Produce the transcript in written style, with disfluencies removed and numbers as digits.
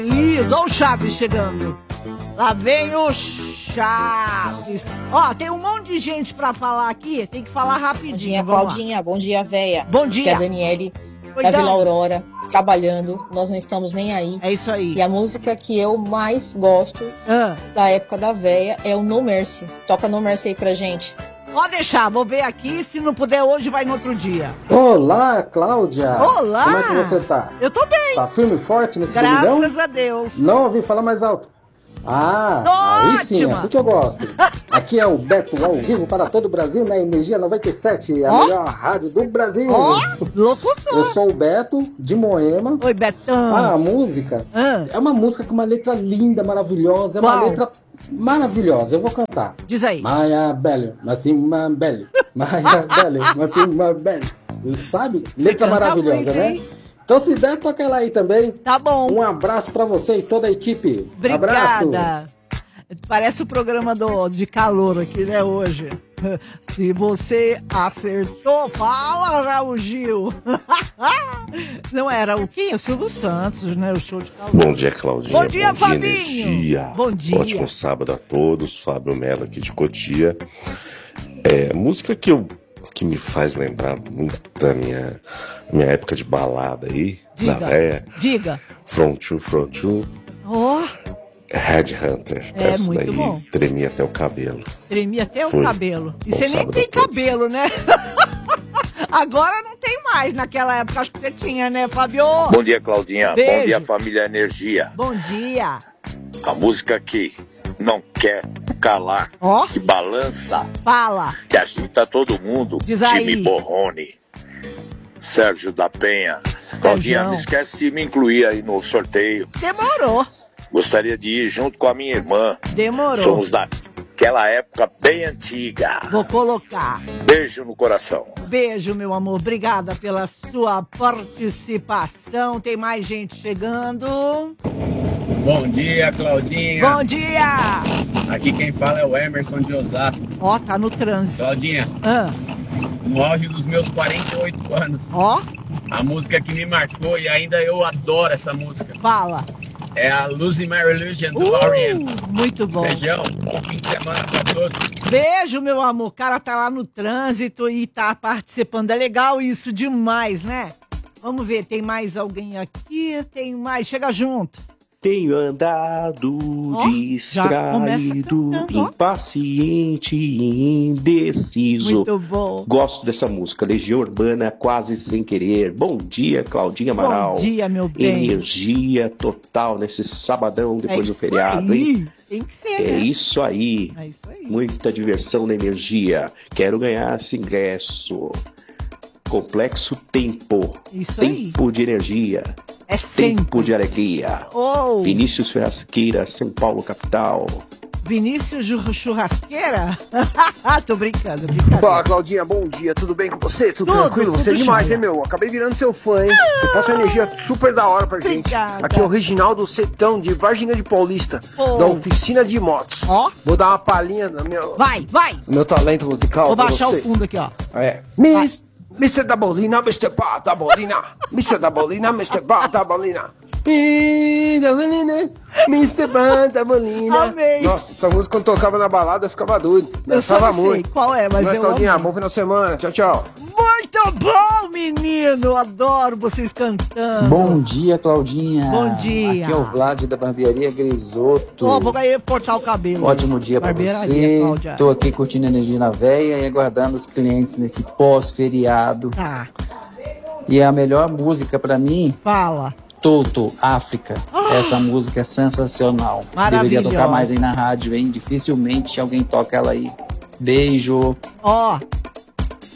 Feliz, ó o Chaves chegando. Lá vem o Chaves. Ó, tem um monte de gente pra falar aqui, tem que falar rapidinho. Bom dia, Claudinha. Bom dia, véia. Bom dia. Que é a Daniele da Vila Aurora, trabalhando. Nós não estamos nem aí. É isso aí. E a música que eu mais gosto da época da véia é o No Mercy. Toca No Mercy aí pra gente. Pode deixar, vou ver aqui. Se não puder hoje, vai no outro dia. Olá, Cláudia. Olá. Como é que você tá? Eu tô bem. Tá firme e forte nesse domingão? Graças a Deus. Não ouvi falar mais alto. Aí sim, assim que eu gosto. Aqui é o Beto ao vivo para todo o Brasil na Energia 97, a melhor rádio do Brasil. Locutor. Eu sou o Beto, de Moema. Oi, Betão. A música é uma música com uma letra linda, maravilhosa. É uma letra maravilhosa. Eu vou cantar. Diz aí. Maia Belli, Massima Belli. Maia Belli, Massima Belli. Sabe? Letra maravilhosa, né? Então, se der, toca ela aí também. Tá bom. Um abraço pra você e toda a equipe. Obrigada. Abraço. Parece o programa de calor aqui, né, hoje. Se você acertou, fala, Raul Gil. Não era o quê? O Silvio Santos, né? O show de calor. Bom dia, Claudinha. Bom dia, Fabinho. Energia. Bom dia. Ótimo sábado a todos. Fábio Mello aqui de Cotia. Música que me faz lembrar muito da minha época de balada aí, da véia. Diga. Front to. Ó. Headhunter. Essa muito daí bom. Tremia até o cabelo. Tremia até Foi. o cabelo. E Bom você nem sábado tem a todos. cabelo, né? Agora não tem mais. Naquela época acho que você tinha, né, Fabio? Bom dia, Claudinha. Beijo. Bom dia, família Energia. Bom dia. A música que não quer calar, que balança, Fala. que agita todo mundo. Diz aí. Time Borrone, Sérgio da Penha. Claudinha, não esquece de me incluir aí no sorteio. Demorou. Gostaria de ir junto com a minha irmã. Demorou. Somos daquela época bem antiga. Vou colocar. Beijo no coração. Beijo, meu amor. Obrigada pela sua participação. Tem mais gente chegando. Bom dia, Claudinha. Bom dia. Aqui quem fala é o Emerson de Osasco. Ó, tá no trânsito. Claudinha, no auge dos meus 48 anos. Ó. A música que me marcou e ainda eu adoro essa música. Fala. É a Losing My Religion do Loreen. Muito bom. Beijão, bom fim de semana pra todos. Beijo, meu amor. O cara tá lá no trânsito e tá participando. É legal isso demais, né? Vamos ver, tem mais alguém aqui? Tem mais. Chega junto. Tenho andado distraído, impaciente e indeciso. Muito bom. Gosto dessa música, Legião Urbana, Quase Sem Querer. Bom dia, Claudinha Amaral. Bom dia, meu bem. Energia total nesse sabadão depois do feriado, aí. hein? Tem que ser, É né? isso aí. É isso aí. Muita diversão na energia. Quero ganhar esse ingresso. Complexo Tempo. Isso Tempo de energia. É sempre. Tempo de alegria. Oh. Vinícius Ferrasqueira, São Paulo, capital. Vinícius Churrasqueira? Tô brincando, Fala, Claudinha, bom dia, tudo bem com você? Tudo tranquilo? Você é tudo demais, jóia. hein, meu? Acabei virando seu fã, hein? Você passa uma energia super da hora pra gente. Obrigada. Aqui é o Reginaldo Setão, de Varginha de Paulista, Oh. da oficina de motos. Ó. Vou dar uma palhinha do meu, Vai. do meu talento musical Vou pra baixar você. o fundo aqui, ó. Mr. Dabolina, Mr. Dabolina, Mr. Dabolina, Mr. Dabolina. Mr. Dabolina. Amei. Nossa, essa música quando tocava na balada eu ficava doido. Eu só Dançava não sei muito. qual é, mas eu Claudinha, amo. bom final de semana. Tchau, tchau. Muito bom, menino. Adoro vocês cantando. Bom dia, Claudinha. Bom dia. Aqui é o Vlad da Barbearia Grisoto. Ó, vou aí cortar o cabelo. Ótimo dia pra Barbearia, você. Cláudia. Tô aqui curtindo a energia na véia e aguardando os clientes nesse pós-feriado. Tá. E a melhor música pra mim... Fala. Toto, África. Essa música é sensacional. Maravilhosa. Deveria tocar mais aí na rádio, hein? Dificilmente alguém toca ela aí. Beijo. Ó,